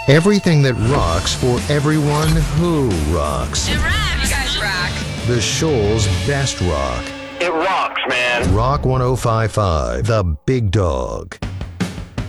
Everything that rocks for everyone who rocks. It rocks. You guys rock. The Shoals Best Rock. It rocks, man. Rock 105.5, The Big Dog.